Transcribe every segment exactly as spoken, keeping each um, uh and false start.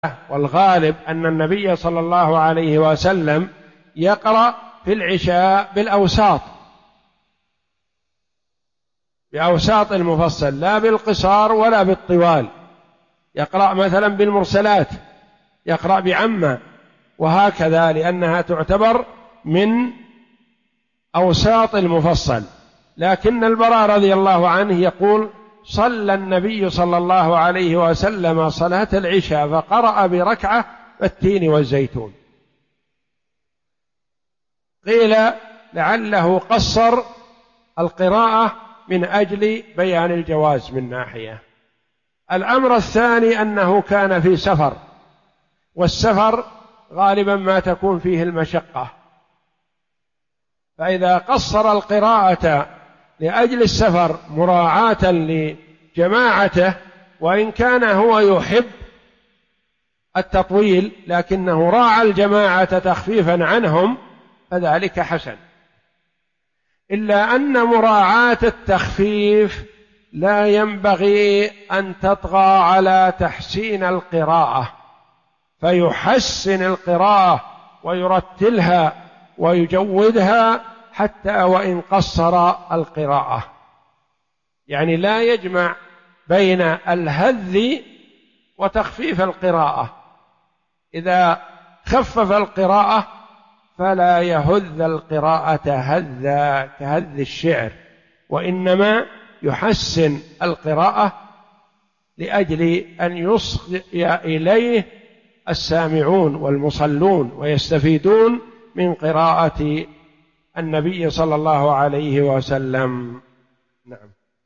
والغالب أن النبي صلى الله عليه وسلم يقرأ في العشاء بالأوساط بأوساط المفصل، لا بالقصار ولا بالطوال. يقرأ مثلا بالمرسلات، يقرأ بعمة، وهكذا، لأنها تعتبر من أوساط المفصل. لكن البراء رضي الله عنه يقول: صلى النبي صلى الله عليه وسلم صلاة العشاء فقرأ بركعة التين والزيتون. قيل لعله قصر القراءة من أجل بيان الجواز من ناحية. الأمر الثاني أنه كان في سفر، والسفر غالبا ما تكون فيه المشقة، فإذا قصر القراءة لأجل السفر مراعاة لجماعته، وإن كان هو يحب التطويل لكنه راعى الجماعة تخفيفا عنهم، فذلك حسن. إلا أن مراعاة التخفيف لا ينبغي أن تطغى على تحسين القراءة، فيحسن القراءة ويرتلها ويجودها حتى وإن قصر القراءة، يعني لا يجمع بين الهذ وتخفيف القراءة. إذا خفف القراءة فلا يهذ القراءة هذا كهذ الشعر، وإنما يحسن القراءة لأجل أن يصغي إليه السامعون والمصلون ويستفيدون من قراءة النبي صلى الله عليه وسلم. نعم.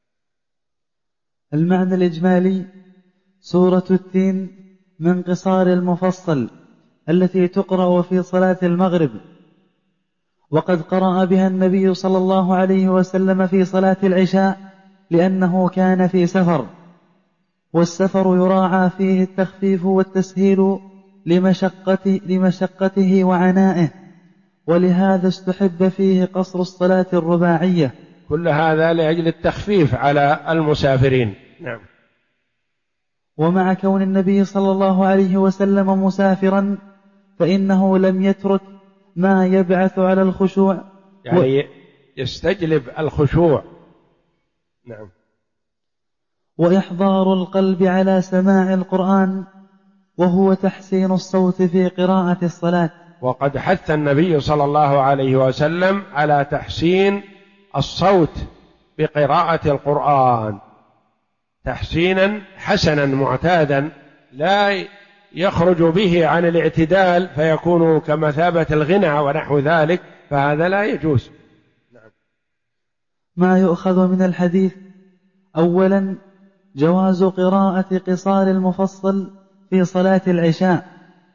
المعنى الإجمالي: سورة التين من قصار المفصل التي تقرأ في صلاة المغرب، وقد قرأ بها النبي صلى الله عليه وسلم في صلاة العشاء لأنه كان في سفر، والسفر يراعى فيه التخفيف والتسهيل لمشقته, لمشقته وعنائه، ولهذا استحب فيه قصر الصلاة الرباعية. كل هذا لأجل التخفيف على المسافرين. نعم. ومع كون النبي صلى الله عليه وسلم مسافرا فإنه لم يترك ما يبعث على الخشوع، يعني و... يستجلب الخشوع. نعم. وإحضار القلب على سماع القرآن، وهو تحسين الصوت في قراءة الصلاة. وقد حث النبي صلى الله عليه وسلم على تحسين الصوت بقراءة القرآن تحسينا حسنا معتادا، لا يخرج به عن الاعتدال فيكون كمثابة الغنى ونحو ذلك، فهذا لا يجوز. نعم. ما يؤخذ من الحديث: أولا جواز قراءة قصار المفصل في صلاة العشاء.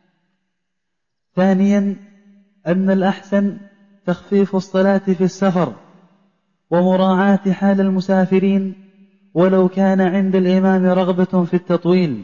ثانيا أن الأحسن تخفيف الصلاة في السفر ومراعاة حال المسافرين ولو كان عند الإمام رغبة في التطويل.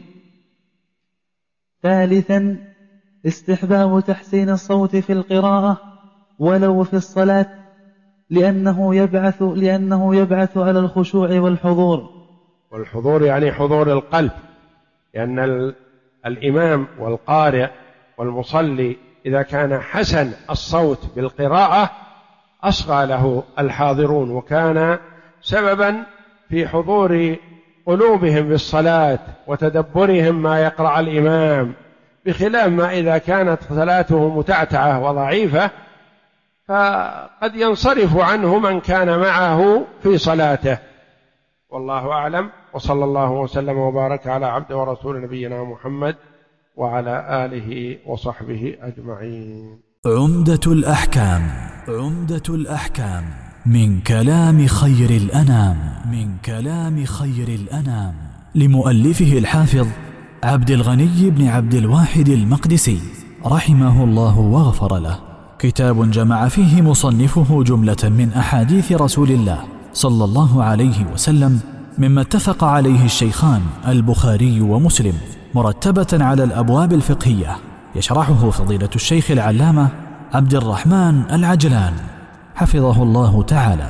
ثالثا استحباب تحسين الصوت في القراءة ولو في الصلاة، لأنه يبعث, لأنه يبعث على الخشوع والحضور. والحضور يعني حضور القلب، لأن الإمام والقارئ والمصلي إذا كان حسن الصوت بالقراءة أصغى له الحاضرون، وكان سببا في حضور قلوبهم بالصلاة وتدبرهم ما يقرأ الإمام، بخلاف ما إذا كانت صلاته متعتعة وضعيفة فقد ينصرف عنه من كان معه في صلاته. والله أعلم، وصلى الله وسلم وبارك على عبد ورسول نبينا محمد وعلى آله وصحبه أجمعين. عمدة الأحكام. عمدة الأحكام من كلام خير الأنام. من كلام خير الأنام لمؤلفه الحافظ عبد الغني بن عبد الواحد المقدسي رحمه الله وغفر له. كتاب جمع فيه مصنفه جملة من أحاديث رسول الله صلى الله عليه وسلم مما اتفق عليه الشيخان البخاري ومسلم، مرتبة على الأبواب الفقهية، يشرحه فضيلة الشيخ العلامة عبد الرحمن العجلان حفظه الله تعالى.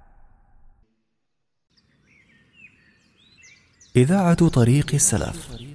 إذاعة طريق السلف.